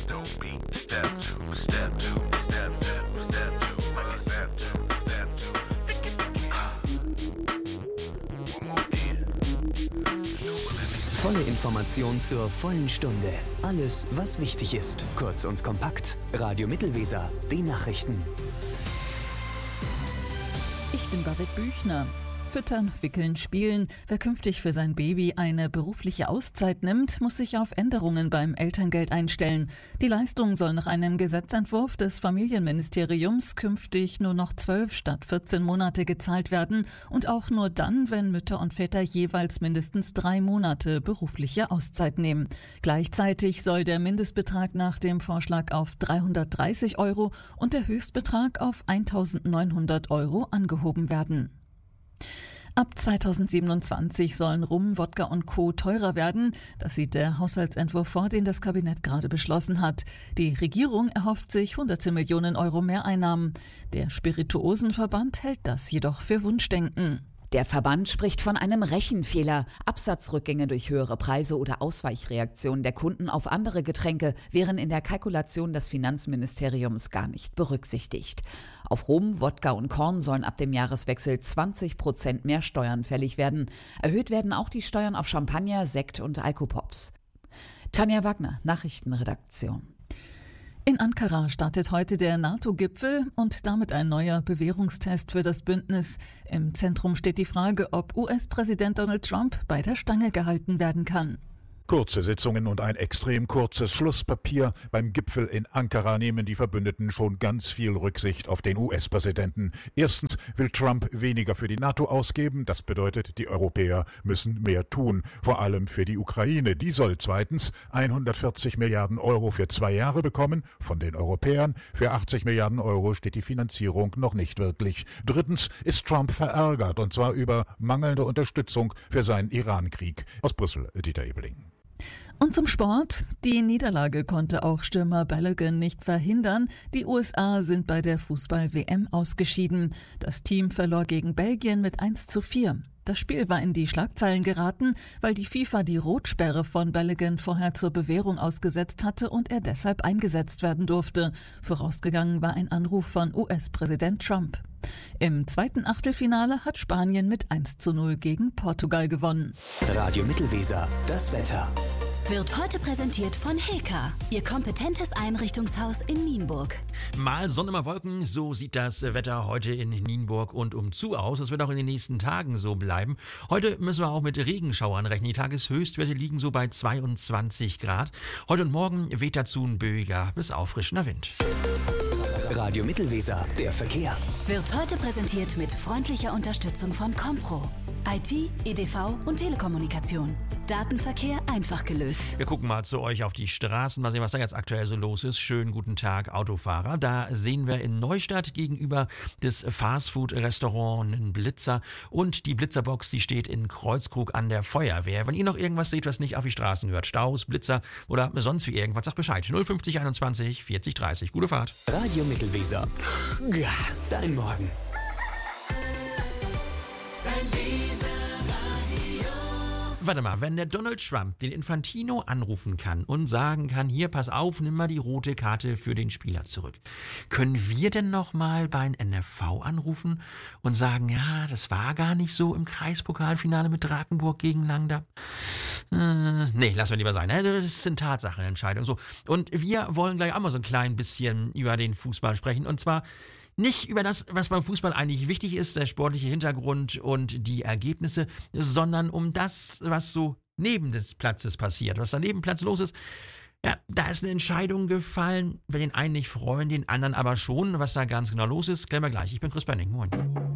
dope beat. Step two, step two, step two, step two, step two, step two. One more beat. Volle Information zur vollen Stunde. Alles, was wichtig ist. Kurz und kompakt. Radio Mittelweser. Die Nachrichten. Ich bin Babette Büchner. Füttern, wickeln, spielen. Wer künftig für sein Baby eine berufliche Auszeit nimmt, muss sich auf Änderungen beim Elterngeld einstellen. Die Leistung soll nach einem Gesetzentwurf des Familienministeriums künftig nur noch 12 statt 14 Monate gezahlt werden und auch nur dann, wenn Mütter und Väter jeweils mindestens 3 Monate berufliche Auszeit nehmen. Gleichzeitig soll der Mindestbetrag nach dem Vorschlag auf 330 € und der Höchstbetrag auf 1.900 € angehoben werden. Ab 2027 sollen Rum, Wodka und Co. teurer werden. Das sieht der Haushaltsentwurf vor, den das Kabinett gerade beschlossen hat. Die Regierung erhofft sich hunderte Millionen Euro Mehreinnahmen. Der Spirituosenverband hält das jedoch für Wunschdenken. Der Verband spricht von einem Rechenfehler. Absatzrückgänge durch höhere Preise oder Ausweichreaktionen der Kunden auf andere Getränke wären in der Kalkulation des Finanzministeriums gar nicht berücksichtigt. Auf Rum, Wodka und Korn sollen ab dem Jahreswechsel 20% mehr Steuern fällig werden. Erhöht werden auch die Steuern auf Champagner, Sekt und Alkopops. Tanja Wagner, Nachrichtenredaktion. In Ankara startet heute der NATO-Gipfel und damit ein neuer Bewährungstest für das Bündnis. Im Zentrum steht die Frage, ob US-Präsident Donald Trump bei der Stange gehalten werden kann. Kurze Sitzungen und ein extrem kurzes Schlusspapier. Beim Gipfel in Ankara nehmen die Verbündeten schon ganz viel Rücksicht auf den US-Präsidenten. Erstens will Trump weniger für die NATO ausgeben. Das bedeutet, die Europäer müssen mehr tun. Vor allem für die Ukraine. Die soll zweitens 140 Milliarden Euro für 2 Jahre bekommen von den Europäern. Für 80 Milliarden Euro steht die Finanzierung noch nicht wirklich. Drittens ist Trump verärgert, und zwar über mangelnde Unterstützung für seinen Iran-Krieg. Aus Brüssel, Dieter Ebeling. Und zum Sport. Die Niederlage konnte auch Stürmer Balogun nicht verhindern. Die USA sind bei der Fußball-WM ausgeschieden. Das Team verlor gegen Belgien mit 1:4. Das Spiel war in die Schlagzeilen geraten, weil die FIFA die Rotsperre von Balogun vorher zur Bewährung ausgesetzt hatte und er deshalb eingesetzt werden durfte. Vorausgegangen war ein Anruf von US-Präsident Trump. Im zweiten Achtelfinale hat Spanien mit 1:0 gegen Portugal gewonnen. Radio Mittelweser. Das Wetter. Wird heute präsentiert von Heka, Ihr kompetentes Einrichtungshaus in Nienburg. Mal Sonne, mal Wolken, so sieht das Wetter heute in Nienburg und umzu aus. Das wird auch in den nächsten Tagen so bleiben. Heute müssen wir auch mit Regenschauern rechnen. Die Tageshöchstwerte liegen so bei 22 Grad. Heute und morgen weht dazu ein böiger bis auffrischender Wind. Radio Mittelweser, der Verkehr. Wird heute präsentiert mit freundlicher Unterstützung von Compro. IT, EDV und Telekommunikation. Datenverkehr einfach gelöst. Wir gucken mal zu euch auf die Straßen, mal sehen, was da jetzt aktuell so los ist. Schönen guten Tag, Autofahrer. Da sehen wir in Neustadt gegenüber des Fastfood-Restaurants einen Blitzer und die Blitzerbox, die steht in Kreuzkrug an der Feuerwehr. Wenn ihr noch irgendwas seht, was nicht auf die Straßen gehört, Staus, Blitzer oder sonst wie irgendwas, sagt Bescheid. 050 21 40 30. Gute Fahrt. Radio Mittelweser. Ja, dein Morgen. Warte mal, wenn der Donald Trump den Infantino anrufen kann und sagen kann, hier, pass auf, nimm mal die rote Karte für den Spieler zurück. Können wir denn nochmal beim NFV anrufen und sagen, ja, das war gar nicht so im Kreispokalfinale mit Drakenburg gegen Langdamm? Nee, lassen wir lieber sein. Das sind Tatsachenentscheidungen. So. Und wir wollen gleich auch mal so ein klein bisschen über den Fußball sprechen. Und zwar nicht über das, was beim Fußball eigentlich wichtig ist, der sportliche Hintergrund und die Ergebnisse, sondern um das, was so neben des Platzes passiert, was da neben Platz los ist. Ja, da ist eine Entscheidung gefallen, wir den einen nicht freuen, den anderen aber schon. Was da ganz genau los ist, klären wir gleich. Ich bin Chris Benning. Moin.